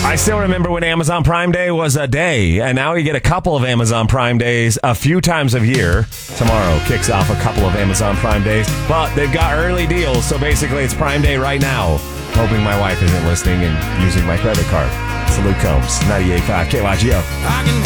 I still remember when Amazon Prime Day was a day, and now you get a couple of Amazon Prime Days a few times a year. Tomorrow kicks off a couple of Amazon Prime Days, but they've got early deals, so basically it's Prime Day right now. Hoping my wife isn't listening and using my credit card. It's Luke Combs, 98.5 KYGO.